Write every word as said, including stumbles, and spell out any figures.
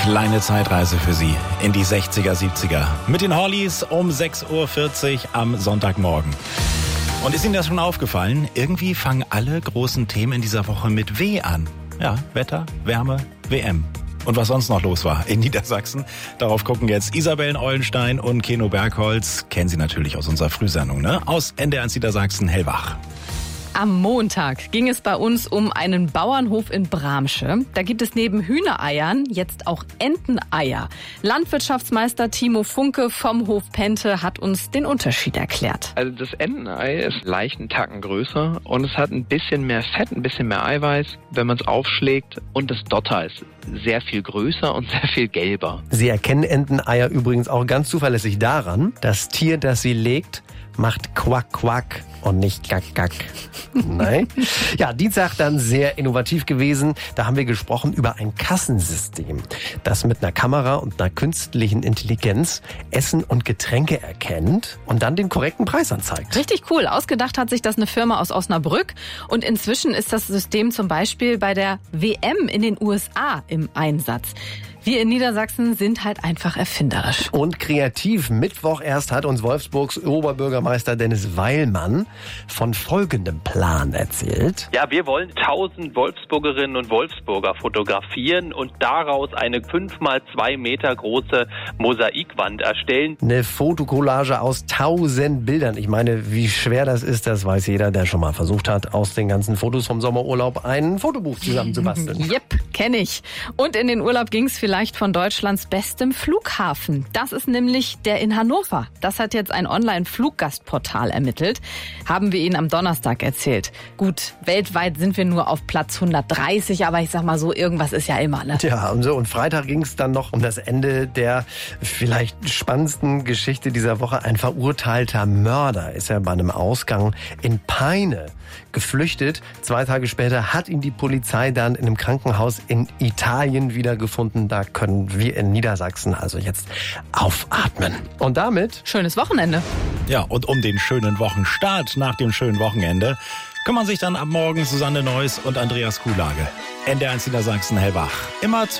Kleine Zeitreise für Sie in die sechziger, siebziger. Mit den Hollies um sechs Uhr vierzig am Sonntagmorgen. Und ist Ihnen das schon aufgefallen? Irgendwie fangen alle großen Themen in dieser Woche mit W an. Ja, Wetter, Wärme, W M. Und was sonst noch los war in Niedersachsen, darauf gucken jetzt Isabellen Eulenstein und Keno Bergholz. Kennen Sie natürlich aus unserer Frühsendung, ne? Aus N D R eins Niedersachsen, Hellwach. Am Montag ging es bei uns um einen Bauernhof in Bramsche. Da gibt es neben Hühnereiern jetzt auch Enteneier. Landwirtschaftsmeister Timo Funke vom Hof Pente hat uns den Unterschied erklärt. Also das Entenei ist leicht einen Tacken größer und es hat ein bisschen mehr Fett, ein bisschen mehr Eiweiß, wenn man es aufschlägt. Und das Dotter ist sehr viel größer und sehr viel gelber. Sie erkennen Enteneier übrigens auch ganz zuverlässig daran, das Tier, das sie legt, macht Quack Quack und nicht Gack Gack. Nein. Ja, Dienstag dann sehr innovativ gewesen. Da haben wir gesprochen über ein Kassensystem, das mit einer Kamera und einer künstlichen Intelligenz Essen und Getränke erkennt und dann den korrekten Preis anzeigt. Richtig cool. Ausgedacht hat sich das eine Firma aus Osnabrück. Und inzwischen ist das System zum Beispiel bei der W M in den U S A im Einsatz. Wir in Niedersachsen sind halt einfach erfinderisch. Und kreativ. Mittwoch erst hat uns Wolfsburgs Oberbürgermeister Dennis Weilmann von folgendem Plan erzählt. Ja, wir wollen tausend Wolfsburgerinnen und Wolfsburger fotografieren und daraus eine fünf mal zwei Meter große Mosaikwand erstellen. Eine Fotokollage aus tausend Bildern. Ich meine, wie schwer das ist, das weiß jeder, der schon mal versucht hat, aus den ganzen Fotos vom Sommerurlaub ein Fotobuch zusammenzubasteln. Jep, kenne ich. Und in den Urlaub ging's vielleicht von Deutschlands bestem Flughafen. Das ist nämlich der in Hannover. Das hat jetzt ein Online-Fluggastportal ermittelt. Haben wir Ihnen am Donnerstag erzählt. Gut, weltweit sind wir nur auf Platz hundertdreißig, aber ich sag mal so, irgendwas ist ja immer, ne? Ja, und so. Und Freitag ging es dann noch um das Ende der vielleicht spannendsten Geschichte dieser Woche. Ein verurteilter Mörder ist ja bei einem Ausgang in Peine geflüchtet. Zwei Tage später hat ihn die Polizei dann in einem Krankenhaus in Italien wiedergefunden. Da können wir in Niedersachsen also jetzt aufatmen. Und damit schönes Wochenende. Ja, und um den schönen Wochenstart nach dem schönen Wochenende kümmern sich dann ab morgen Susanne Neuss und Andreas Kuhlage. N D R eins Niedersachsen, Hellwach. Immer